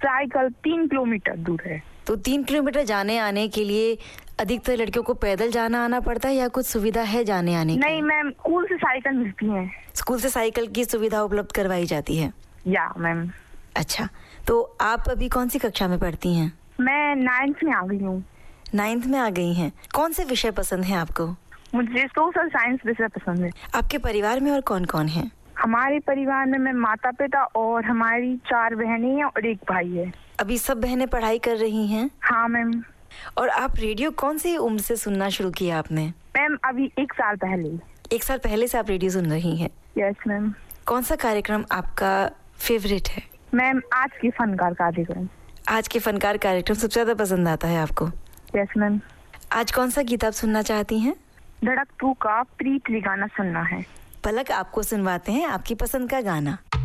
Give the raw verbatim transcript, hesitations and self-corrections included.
Cycle तीन kilometre दूर है। तो तीन किलोमीटर जाने आने के लिए अधिकतर लड़कियों को पैदल जाना आना पड़ता है या कुछ सुविधा है जाने आने की? नहीं मैम, स्कूल से साइकिल मिलती है। स्कूल से साइकिल की सुविधा उपलब्ध करवाई जाती है? या मैम। अच्छा, तो आप अभी कौन सी कक्षा में पढ़ती हैं? मैं नाइन्थ में आ गई हूँ। नाइन्थ में आ गई हैं। कौन से विषय पसंद है आपको? मुझे सोशल साइंस विषय पसंद है। आपके परिवार में और कौन कौन है? हमारे परिवार में मैं माता पिता और हमारी चार बहनें हैं और एक भाई है। अभी सब बहनें पढ़ाई कर रही हैं? हाँ मैम। और आप रेडियो कौन सी उम्र से सुनना शुरू किया आपने? मैम अभी एक साल पहले। एक साल पहले से आप रेडियो सुन रही हैं? Yes ma'am. कौन सा कार्यक्रम आपका फेवरेट है? मैम आज की फनकार कार्यक्रम। आज के फनकार कार्यक्रम सबसे ज्यादा पसंद आता है आपको? Yes ma'am. आज कौन सा गीत आप सुनना चाहती हैं? धड़क टू का प्रीत ली गाना सुनना है। पलक आपको सुनवाते हैं आपकी पसंद का गाना।